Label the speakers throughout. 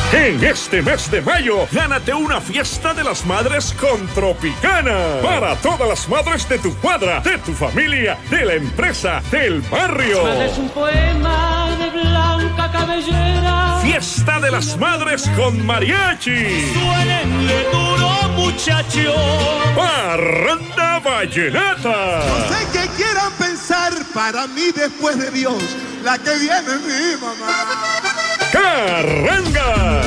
Speaker 1: En este mes de mayo, gánate una fiesta de las madres con Tropicana. Para todas las madres de tu cuadra, de tu familia, de la empresa, del barrio.
Speaker 2: Es un poema de blanca cabellera.
Speaker 1: Fiesta de las madres con mariachi.
Speaker 2: Suénenle duro, muchacho.
Speaker 1: Parranda vallenata.
Speaker 3: No sé qué quieran pensar, para mí después de Dios, la que viene es mi mamá.
Speaker 1: Carranga,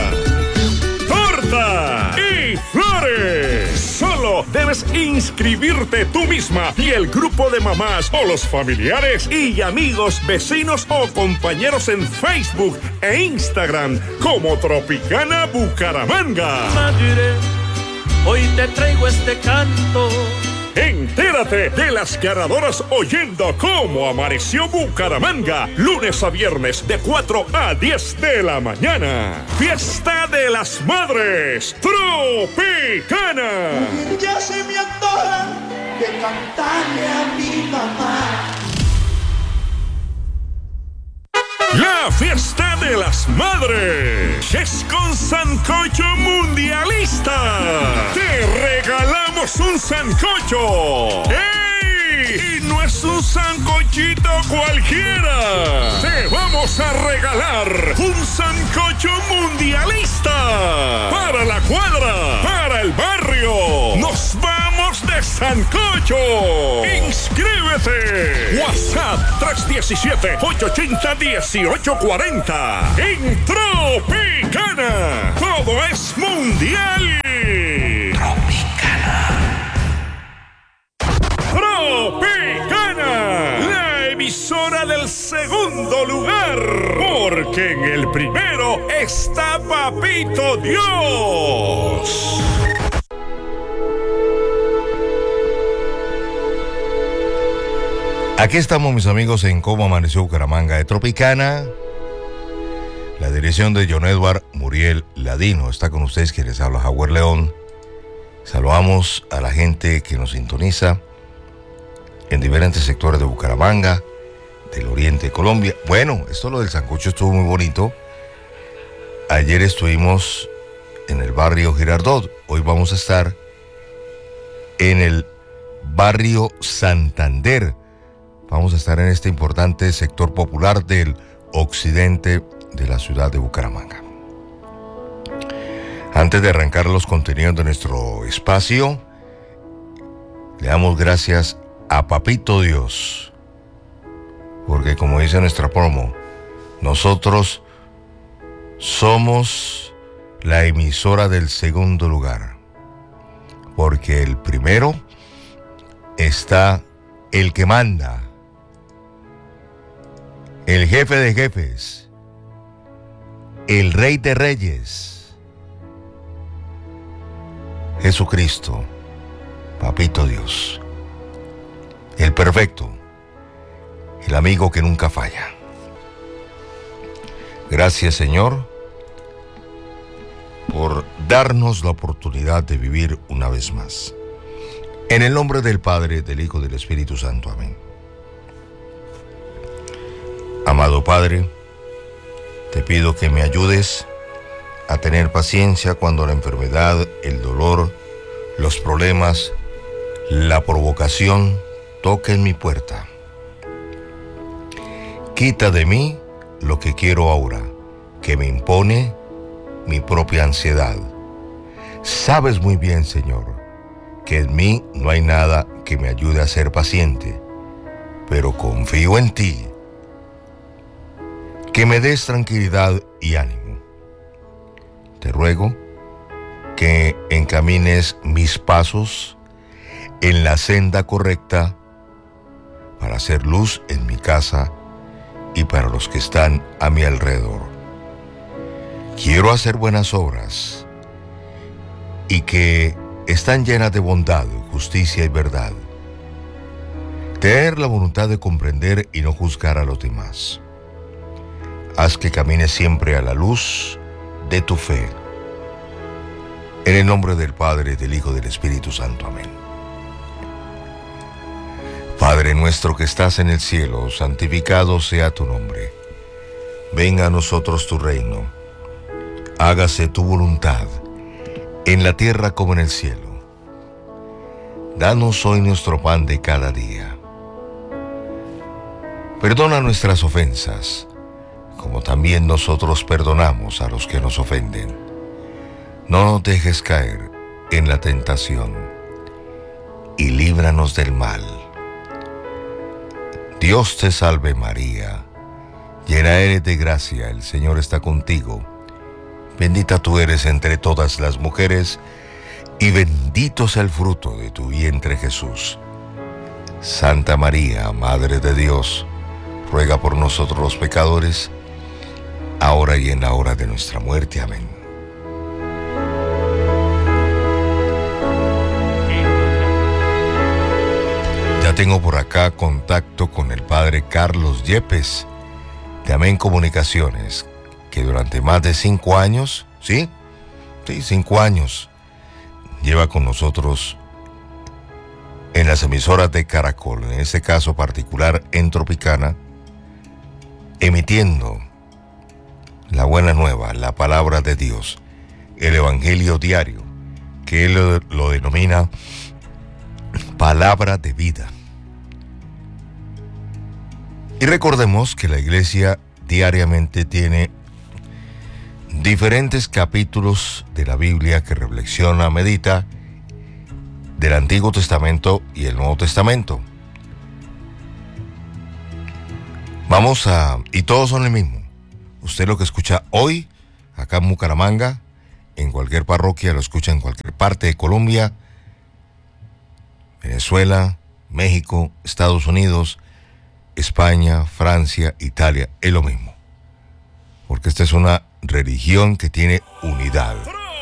Speaker 1: torta y flores. Solo debes inscribirte tú misma y el grupo de mamás o los familiares y amigos, vecinos o compañeros en Facebook e Instagram como Tropicana Bucaramanga.
Speaker 2: Madre, hoy te traigo este canto.
Speaker 1: Entérate de las ganadoras oyendo cómo amaneció Bucaramanga, lunes a viernes de 4 a 10 de la mañana. Fiesta de las Madres Tropicana.
Speaker 3: Ya se me antoja de cantarle a mi mamá.
Speaker 1: La fiesta de las madres es con sancocho mundialista. Te regalamos un sancocho. ¡Ey! Y no es un sancochito cualquiera. Te vamos a regalar un sancocho mundialista. Para la cuadra, para el barrio. Nos vamos de sancocho. ¡Inscríbete! WhatsApp 317-880-1840. En Tropicana. Todo es mundial. Tropicana. La emisora del segundo lugar. Porque en el primero está Papito Dios.
Speaker 4: Aquí estamos, mis amigos, en Cómo Amaneció Bucaramanga de Tropicana. La dirección de John Edward Muriel Ladino. Está con ustedes quien les habla, Jaguar León. Saludamos a la gente que nos sintoniza en diferentes sectores de Bucaramanga, del oriente de Colombia. Bueno, esto lo del sancocho estuvo muy bonito. Ayer estuvimos en el barrio Girardot. Hoy vamos a estar en el barrio Santander. Vamos a estar en este importante sector popular del occidente de la ciudad de Bucaramanga. Antes de arrancar los contenidos de nuestro espacio, le damos gracias a Papito Dios, porque como dice nuestra promo, nosotros somos la emisora del segundo lugar, porque el primero está el que manda, el jefe de jefes, el rey de reyes, Jesucristo, Papito Dios, el perfecto, el amigo que nunca falla. Gracias, Señor, por darnos la oportunidad de vivir una vez más. En el nombre del Padre, del Hijo y del Espíritu Santo. Amén. Amado Padre, te pido que me ayudes a tener paciencia cuando la enfermedad, el dolor, los problemas, la provocación toquen mi puerta. Quita de mí lo que quiero ahora, que me impone mi propia ansiedad. Sabes muy bien, Señor, que en mí no hay nada que me ayude a ser paciente, pero confío en ti. Que me des tranquilidad y ánimo. Te ruego que encamines mis pasos en la senda correcta para hacer luz en mi casa y para los que están a mi alrededor. Quiero hacer buenas obras y que están llenas de bondad, justicia y verdad. Tener la voluntad de comprender y no juzgar a los demás. Haz que camine siempre a la luz de tu fe. En el nombre del Padre, del Hijo y del Espíritu Santo. Amén. Padre nuestro que estás en el cielo, santificado sea tu nombre. Venga a nosotros tu reino. hágase tu voluntad, en la tierra como en el cielo. Danos hoy nuestro pan de cada día. Perdona nuestras ofensas, como también nosotros perdonamos a los que nos ofenden. No nos dejes caer en la tentación, y líbranos del mal. Dios te salve María, llena eres de gracia, el Señor está contigo. Bendita tú eres entre todas las mujeres, y bendito es el fruto de tu vientre Jesús. Santa María, Madre de Dios, ruega por nosotros los pecadores, ahora y en la hora de nuestra muerte. Amén. Ya tengo por acá contacto con el padre Carlos Yepes, de Amén Comunicaciones, que durante más de 5 años, ¿sí? Sí, 5 años, lleva con nosotros en las emisoras de Caracol, en este caso particular en Tropicana, emitiendo la buena nueva, la palabra de Dios, el Evangelio diario, que él lo denomina palabra de vida. Y recordemos que la iglesia diariamente tiene diferentes capítulos de la Biblia que reflexiona, medita, del Antiguo Testamento y el Nuevo Testamento. Y todos son el mismo. Usted lo que escucha hoy, acá en Bucaramanga, en cualquier parroquia, lo escucha en cualquier parte de Colombia, Venezuela, México, Estados Unidos, España, Francia, Italia, es lo mismo. Porque esta es una religión que tiene unidad.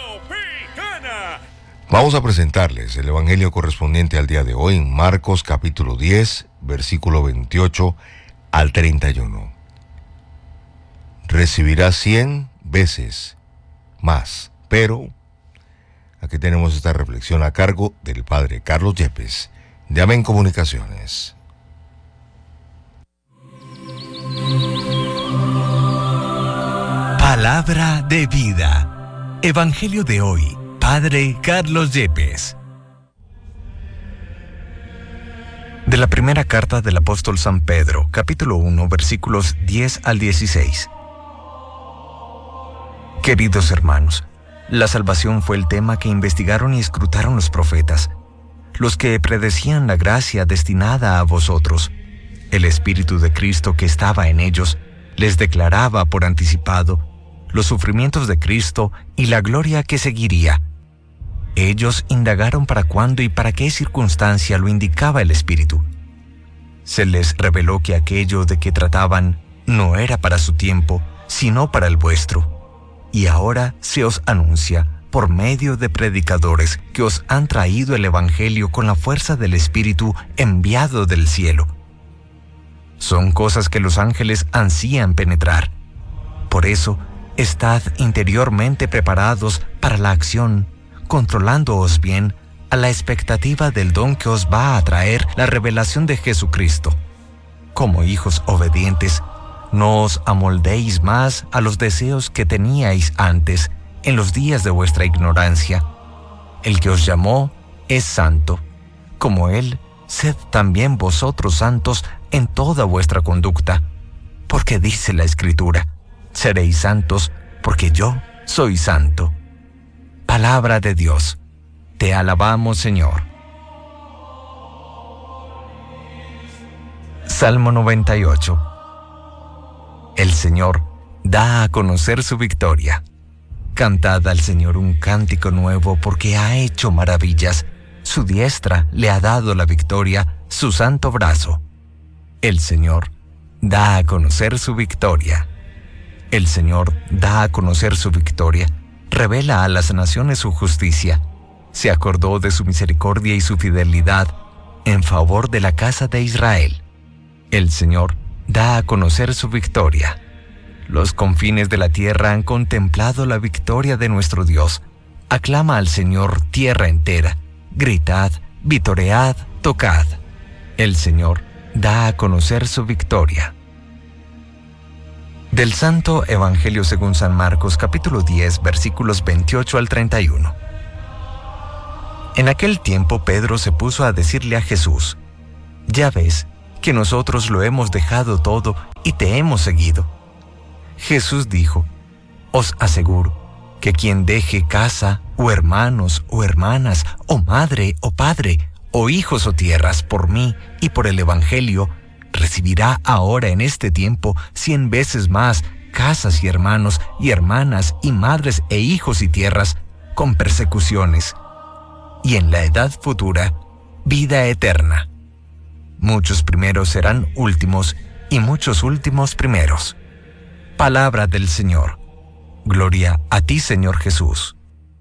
Speaker 4: Vamos a presentarles el evangelio correspondiente al día de hoy en Marcos capítulo 10, versículo 28 al 31. Recibirá 100 veces más, pero aquí tenemos esta reflexión a cargo del padre Carlos Yepes, de Amén Comunicaciones.
Speaker 5: Palabra de vida. Evangelio de hoy, padre Carlos Yepes. De la primera carta del apóstol San Pedro, capítulo 1, versículos 10 al 16. Queridos hermanos, la salvación fue el tema que investigaron y escrutaron los profetas, los que predecían la gracia destinada a vosotros. El Espíritu de Cristo que estaba en ellos les declaraba por anticipado los sufrimientos de Cristo y la gloria que seguiría. Ellos indagaron para cuándo y para qué circunstancia lo indicaba el Espíritu. Se les reveló que aquello de que trataban no era para su tiempo, sino para el vuestro. Y ahora se os anuncia por medio de predicadores que os han traído el Evangelio con la fuerza del Espíritu enviado del cielo. Son cosas que los ángeles ansían penetrar. Por eso, estad interiormente preparados para la acción, controlándoos bien a la expectativa del don que os va a traer la revelación de Jesucristo. Como hijos obedientes, no os amoldéis más a los deseos que teníais antes en los días de vuestra ignorancia. El que os llamó es santo. Como Él, sed también vosotros santos en toda vuestra conducta. Porque dice la Escritura, seréis santos porque yo soy santo. Palabra de Dios. Te alabamos, Señor. Salmo 98. El Señor da a conocer su victoria. Cantad al Señor un cántico nuevo porque ha hecho maravillas. Su diestra le ha dado la victoria, su santo brazo. El Señor da a conocer su victoria. El Señor da a conocer su victoria. Revela a las naciones su justicia. Se acordó de su misericordia y su fidelidad en favor de la casa de Israel. El Señor da a conocer su victoria. Los confines de la tierra han contemplado la victoria de nuestro Dios. Aclama al Señor tierra entera. Gritad, vitoread, tocad. El Señor da a conocer su victoria. Del Santo Evangelio según San Marcos, capítulo 10, versículos 28 al 31. En aquel tiempo Pedro se puso a decirle a Jesús: «Ya ves que nosotros lo hemos dejado todo y te hemos seguido». Jesús dijo: «Os aseguro que quien deje casa, o hermanos, o hermanas, o madre, o padre, o hijos o tierras por mí y por el Evangelio, recibirá ahora en este tiempo 100 veces más casas y hermanos y hermanas y madres e hijos y tierras con persecuciones, y en la edad futura, vida eterna. Muchos primeros serán últimos y muchos últimos primeros». Palabra del Señor. Gloria a ti, Señor Jesús.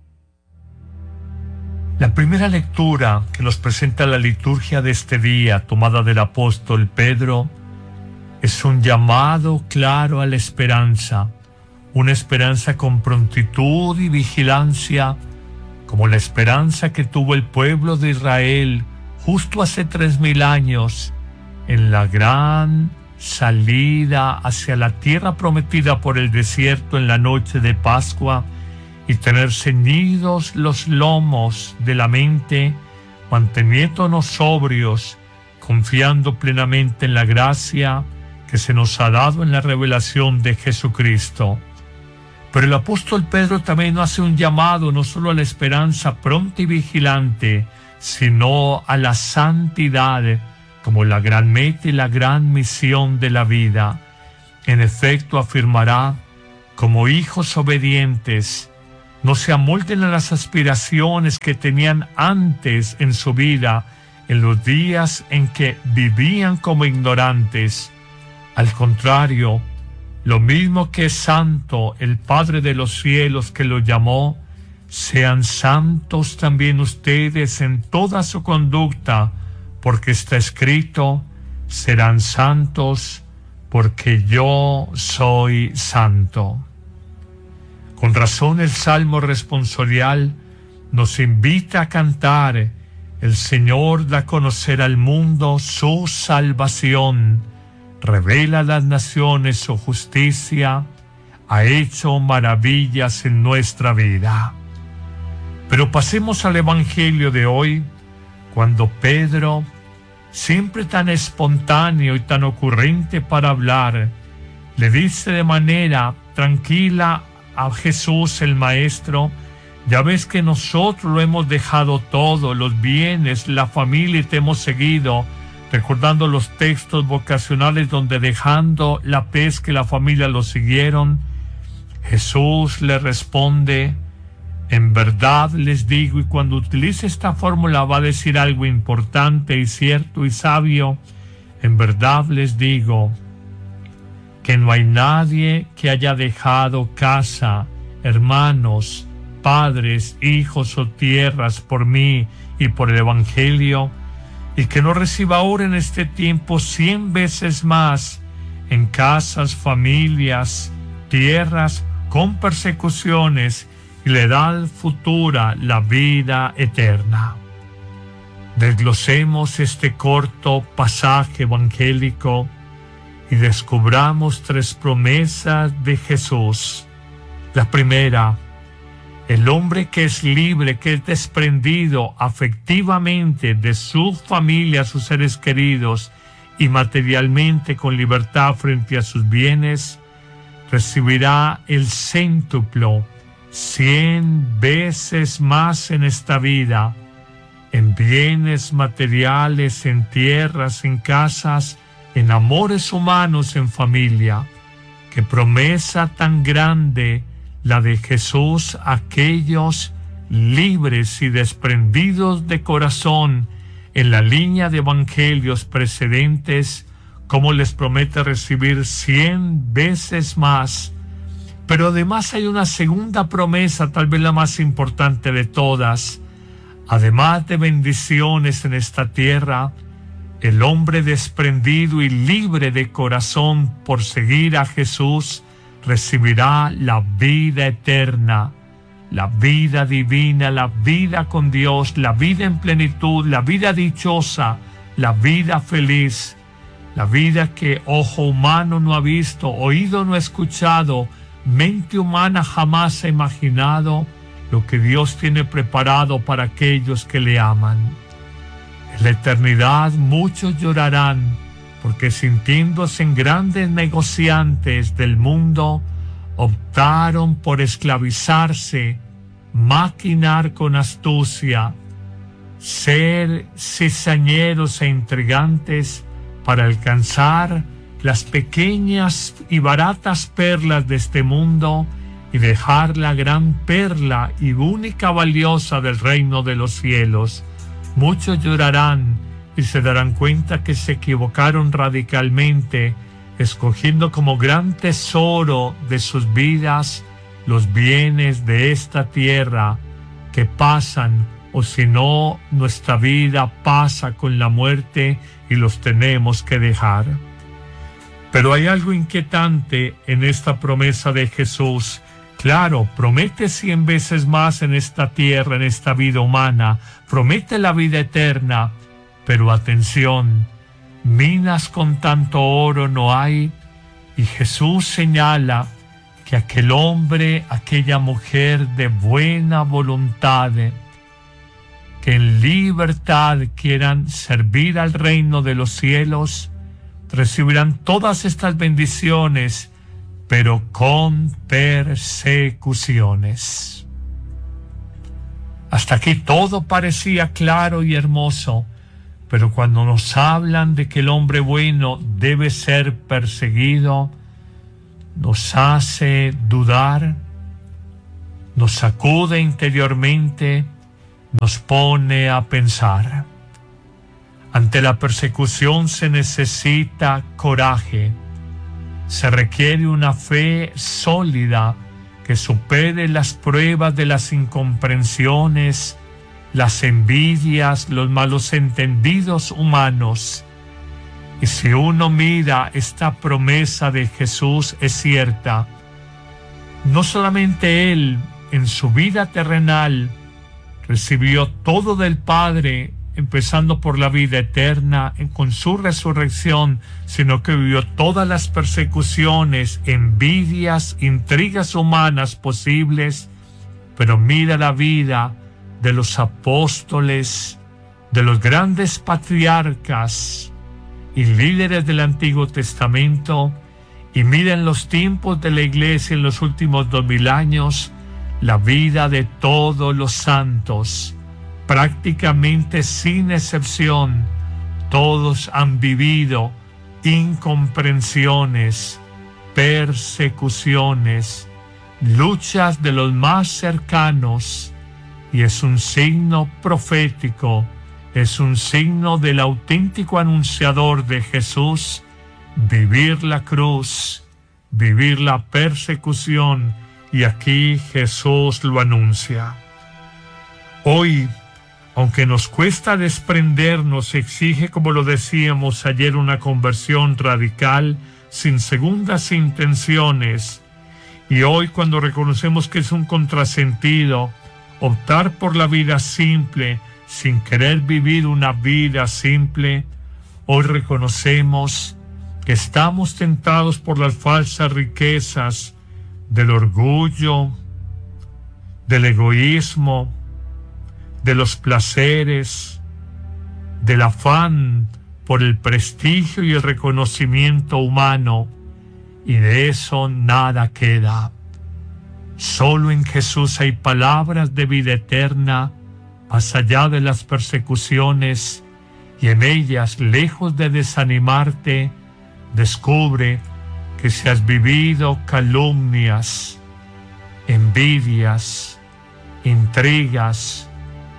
Speaker 6: La primera lectura que nos presenta la liturgia de este día, tomada del apóstol Pedro, es un llamado claro a la esperanza, una esperanza con prontitud y vigilancia, como la esperanza que tuvo el pueblo de Israel justo hace 3000 años, en la gran salida hacia la tierra prometida por el desierto en la noche de Pascua, y tener ceñidos los lomos de la mente, manteniéndonos sobrios, confiando plenamente en la gracia que se nos ha dado en la revelación de Jesucristo. Pero el apóstol Pedro también hace un llamado no solo a la esperanza pronta y vigilante, sino a la santidad como la gran meta y la gran misión de la vida. En efecto, afirmará: como hijos obedientes, no se amolden a las aspiraciones que tenían antes en su vida, en los días en que vivían como ignorantes. Al contrario, lo mismo que es santo el Padre de los cielos que lo llamó, sean santos también ustedes en toda su conducta, porque está escrito: serán santos porque yo soy santo. Con razón el Salmo responsorial nos invita a cantar: el Señor da a conocer al mundo su salvación, revela a las naciones su justicia, ha hecho maravillas en nuestra vida. Pero pasemos al Evangelio de hoy, cuando Pedro, siempre tan espontáneo y tan ocurrente para hablar, le dice de manera tranquila a Jesús el Maestro: ya ves que nosotros lo hemos dejado todo, los bienes, la familia, y te hemos seguido, recordando los textos vocacionales donde dejando la pesca y la familia lo siguieron. Jesús le responde: en verdad les digo, y cuando utilice esta fórmula va a decir algo importante y cierto y sabio, en verdad les digo que no hay nadie que haya dejado casa, hermanos, padres, hijos o tierras por mí y por el Evangelio, y que no reciba ahora en este tiempo 100 veces más en casas, familias, tierras, con persecuciones, y la edad futura, la vida eterna. Desglosemos este corto pasaje evangélico y descubramos 3 promesas de Jesús. La primera: el hombre que es libre, que es desprendido afectivamente de su familia, sus seres queridos, y materialmente con libertad frente a sus bienes, recibirá el céntuplo, 100 veces más en esta vida, en bienes materiales, en tierras, en casas, en amores humanos, en familia. ¡Qué promesa tan grande la de Jesús a aquellos libres y desprendidos de corazón! En la línea de evangelios precedentes, como les promete recibir 100 veces más. Pero además hay una segunda promesa, tal vez la más importante de todas. Además de bendiciones en esta tierra, el hombre desprendido y libre de corazón por seguir a Jesús recibirá la vida eterna, la vida divina, la vida con Dios, la vida en plenitud, la vida dichosa, la vida feliz. la vida que ojo humano no ha visto, oído no ha escuchado, mente humana jamás ha imaginado lo que Dios tiene preparado para aquellos que le aman. En la eternidad muchos llorarán, porque sintiéndose en grandes negociantes del mundo, optaron por esclavizarse, maquinar con astucia, ser cizañeros e intrigantes para alcanzar las pequeñas y baratas perlas de este mundo y dejar la gran perla y única valiosa del reino de los cielos. Muchos llorarán y se darán cuenta que se equivocaron radicalmente, escogiendo como gran tesoro de sus vidas los bienes de esta tierra que pasan, o si no, nuestra vida pasa con la muerte y los tenemos que dejar. Pero hay algo inquietante en esta promesa de Jesús. Claro, promete 100 veces más en esta tierra, en esta vida humana, promete la vida eterna, pero atención, minas con tanto oro no hay, y Jesús señala que aquel hombre, aquella mujer de buena voluntad, que en libertad quieran servir al reino de los cielos, recibirán todas estas bendiciones, pero con persecuciones. Hasta aquí todo parecía claro y hermoso, pero cuando nos hablan de que el hombre bueno debe ser perseguido, nos hace dudar, nos sacude interiormente, nos pone a pensar. Ante la persecución se necesita coraje, se requiere una fe sólida que supere las pruebas de las incomprensiones, las envidias, los malos entendidos humanos. Y si uno mira esta promesa de Jesús, es cierta. No solamente Él en su vida terrenal recibió todo del Padre, empezando por la vida eterna con su resurrección, sino que vivió todas las persecuciones, envidias, intrigas humanas posibles. Pero mira la vida de los apóstoles, de los grandes patriarcas y líderes del Antiguo Testamento, y miren los tiempos de la Iglesia en los últimos 2000 años, la vida de todos los santos, prácticamente sin excepción, todos han vivido incomprensiones, persecuciones, luchas de los más cercanos, y es un signo profético, es un signo del auténtico anunciador de Jesús, vivir la cruz, vivir la persecución, y aquí Jesús lo anuncia. Hoy, aunque nos cuesta desprendernos, exige, como lo decíamos ayer, una conversión radical, sin segundas intenciones. Y hoy, cuando reconocemos que es un contrasentido optar por la vida simple, sin querer vivir una vida simple, hoy reconocemos que estamos tentados por las falsas riquezas del orgullo, del egoísmo, de los placeres, del afán por el prestigio y el reconocimiento humano, y de eso nada queda. Solo en Jesús hay palabras de vida eterna, más allá de las persecuciones, y en ellas, lejos de desanimarte, descubre que si has vivido calumnias, envidias, intrigas,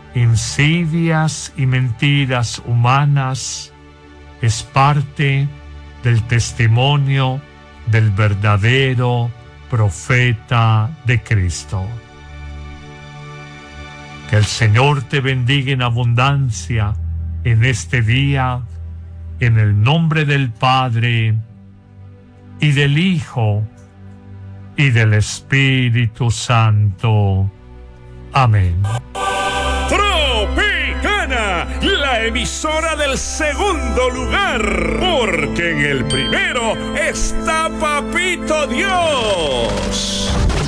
Speaker 6: insidias y mentiras humanas, es parte del testimonio del verdadero profeta de Cristo. Que el Señor te bendiga en abundancia en este día, en el nombre del Padre, y del Hijo, y del Espíritu Santo. Amén.
Speaker 1: Tropicana, la emisora del segundo lugar, porque en el primero está Papito Dios.